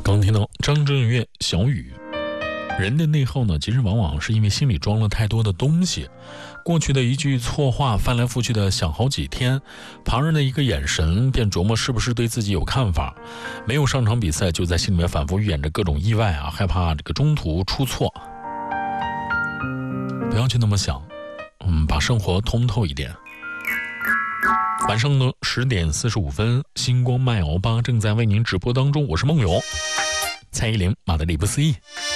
刚听到张震岳小雨。人的内耗呢，其实往往是因为心里装了太多的东西，过去的一句错话翻来覆去的想好几天，旁人的一个眼神便琢磨是不是对自己有看法，没有上场比赛就在心里面反复预演着各种意外啊，害怕这个中途出错。不要去那么想，把生活通透一点。晚上的10点45分，星光麦欧巴正在为您直播当中，我是梦游，蔡依林，马德里不思议。